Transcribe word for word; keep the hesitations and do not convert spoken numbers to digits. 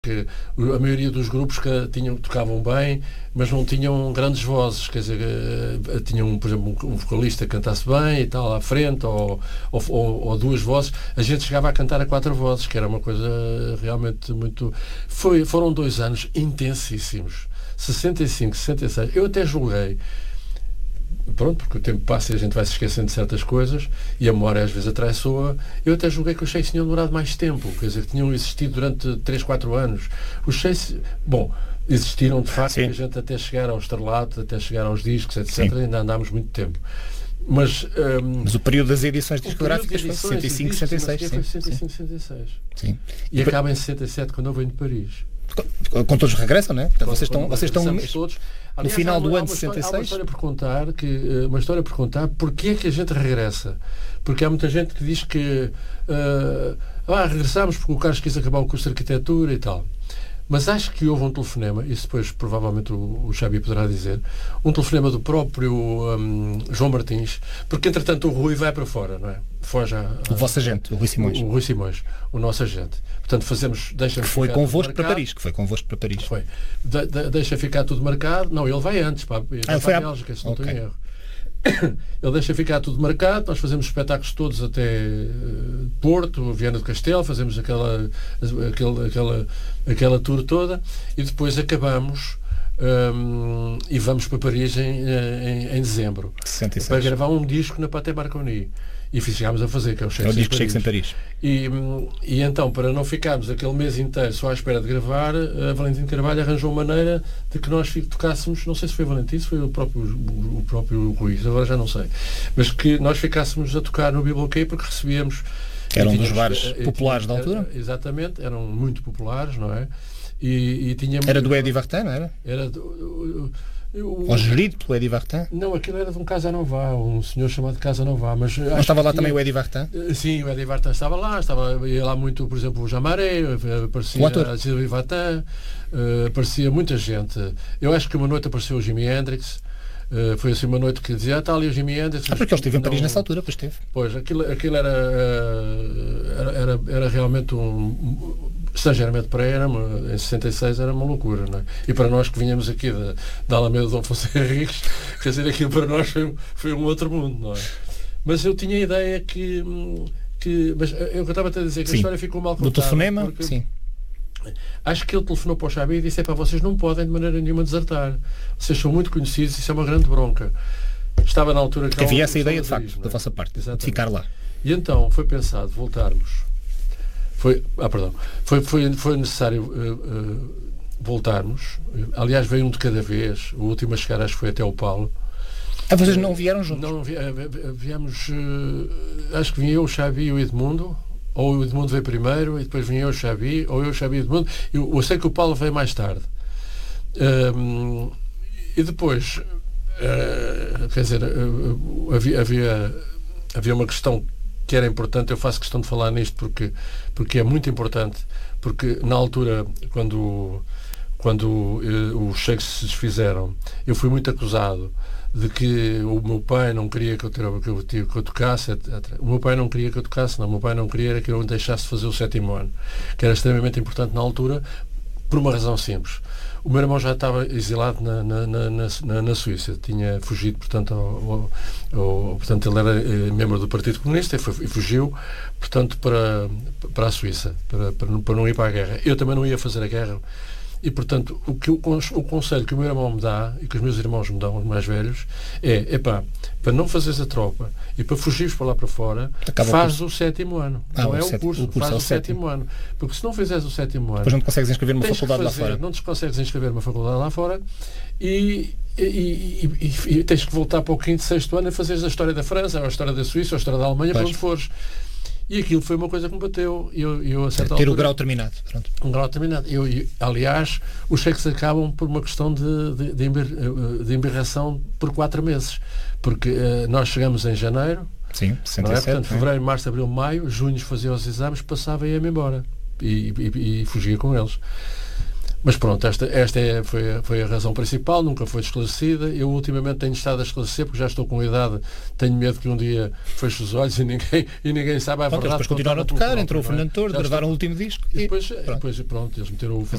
que a maioria dos grupos que tinham, tocavam bem, mas não tinham grandes vozes, quer dizer, tinham, por exemplo, um vocalista que cantasse bem e tal, à frente, ou, ou, ou, ou duas vozes. A gente chegava a cantar a quatro vozes, que era uma coisa realmente muito... Foi, foram dois anos intensíssimos. sessenta e cinco, sessenta e seis. Eu até julguei, pronto, porque o tempo passa e a gente vai se esquecendo de certas coisas e a memória às vezes atraiçoa. Eu até julguei que os Shakes tinham demorado mais tempo, quer dizer, que tinham existido durante três, quatro anos. Os Shakes, bom, existiram de facto, a gente até chegar ao estrelato, até chegar aos discos, etcétera. Sim. Ainda andámos muito tempo. Mas, um, mas o período das edições discográficas foi sessenta e cinco, sessenta e seis. Foi sessenta e cinco, sessenta e seis. Sim. E, e acaba em sessenta e sete quando eu venho de Paris. Com todos regressam, não é? Portanto, vocês estão, vocês estão todos. No Aliás, final do ano de sessenta e seis. Há uma história por contar, que, uma história por contar, porque é que a gente regressa. Porque há muita gente que diz que uh, ah, regressámos porque o Carlos quis acabar o curso de arquitetura e tal. Mas acho que houve um telefonema, isso depois provavelmente o, o Xabi poderá dizer, um telefonema do próprio um, João Martins, porque entretanto o Rui vai para fora, não é? Foge a, a, o vosso agente, o Rui Simões. O, o Rui Simões, o nosso agente. Portanto, fazemos, deixa que foi convosco para Paris, que foi convosco para Paris. Foi. De, de, deixa ficar tudo marcado. Não, ele vai antes, para, ele ah, vai para a Bélgica, se não okay. estou em erro. Ele deixa ficar tudo marcado, nós fazemos espetáculos todos até uh, Porto, Viana do Castelo, fazemos aquela, aquela, aquela, aquela tour toda e depois acabamos um, e vamos para Paris em, em, em dezembro sessenta e seis. Para gravar um disco na Pathé Marconi. E chegámos a fazer, que é o Shakes é o disco Shakes em Paris. E, e então, para não ficarmos aquele mês inteiro só à espera de gravar, a Valentim Carvalho arranjou maneira de que nós tocássemos, não sei se foi Valentim, se foi o próprio, o próprio Rui, agora já não sei, mas que nós ficássemos a tocar no Biblioquê porque recebíamos... Era um dos bares populares da altura? Era, exatamente, eram muito populares, não é? E, e tínhamos... Era do Eddie Vartan, não era? Era do... Eu, Ou gerido pelo Eddie Vartan? Não, aquilo era de um Casanova, um senhor chamado Casanova. Mas não estava lá tinha... também o Eddie Vartan? Sim, o Eddie Vartan estava lá, estava, ia lá muito, por exemplo, o Jamaré, aparecia a Sylvie Vartan, uh, aparecia muita gente. Eu acho que uma noite apareceu o Jimi Hendrix. Uh, foi assim uma noite que dizia, ah, está ali o Jimi Hendrix. Ah, porque ele esteve em Paris não... nessa altura, pois esteve. Pois, aquilo, aquilo era, uh, era, era, era realmente um... estrangeiramento para era, em sessenta e seis era uma loucura, não é? E para nós que vinhamos aqui da, da Alameda de Dom Afonso Henriques, quer dizer, aquilo para nós foi, foi um outro mundo, não é? Mas eu tinha a ideia que, que mas eu estava até a dizer que sim. A história ficou mal contada. Do telefonema? Sim. Acho que ele telefonou para o Xabi e disse, é para vocês não podem de maneira nenhuma desertar. Vocês são muito conhecidos, isso é uma grande bronca. Estava na altura que... Havia essa ideia, de facto, da vossa parte, exatamente, de ficar lá. E então foi pensado voltarmos. Foi, ah, perdão. Foi, foi, foi necessário uh, uh, voltarmos. Aliás, veio um de cada vez. O último a chegar acho que foi até o Paulo. Ah, vocês não vieram juntos? Não, vi, viemos... Uh, acho que vinha eu, o Xabi e o Edmundo. Ou o Edmundo veio primeiro e depois vinha eu, o Xabi. Ou eu, o Xabi e o Edmundo. Eu, eu sei que o Paulo veio mais tarde. Um, e depois... Uh, quer dizer... Uh, havia, havia, havia uma questão... que era importante, eu faço questão de falar nisto porque, porque é muito importante, porque na altura, quando, quando uh, os Shakes se desfizeram, eu fui muito acusado de que o meu pai não queria que eu, que eu, que eu tocasse, etcétera. O meu pai não queria que eu tocasse, não, o meu pai não queria era que eu deixasse de fazer o sétimo ano, que era extremamente importante na altura, por uma razão simples. O meu irmão já estava exilado na, na, na, na, na Suíça, tinha fugido, portanto, ao, ao, ao, portanto ele era eh, membro do Partido Comunista e, foi, e fugiu, portanto, para, para a Suíça, para, para, para não ir para a guerra. Eu também não ia fazer a guerra. E, portanto, o, que, o, o conselho que o meu irmão me dá, e que os meus irmãos me dão, os mais velhos, é, epá, para não fazeres a tropa e para fugires para lá para fora, acaba faz o, o sétimo ano. Ah, não é o, set, curso, o curso, faz é o, o sétimo ano. Porque se não fizeres o sétimo ano... Depois não te consegues inscrever numa faculdade fazer, lá fora. Não te consegues inscrever numa faculdade lá fora e... E, e, e, e tens que voltar para o quinto, sexto ano e fazeres a história da França, ou a história da Suíça, ou a história da Alemanha, pois. Para onde fores. E aquilo foi uma coisa que me bateu. Eu, eu, a certa Ter altura, o grau terminado. Pronto. Um grau terminado. Eu, eu, aliás, os Shakes acabam por uma questão de, de, de, embir, de embirração por quatro meses. Porque uh, nós chegamos em janeiro. Sim, sessenta e sete, não é? Portanto, fevereiro, março, abril, maio, junho fazia os exames, passava e ia-me embora. E, e, e fugia com eles. Mas pronto, esta, esta é, foi, a, foi a razão principal, nunca foi esclarecida. Eu ultimamente tenho estado a esclarecer, porque já estou com idade, tenho medo que um dia feche os olhos e ninguém, e ninguém sabe a pronto, verdade. Depois continuaram a tocar, entrou o Fernando Torres, Já gravaram estou... o último disco. E depois, pronto. depois pronto, eles meteram o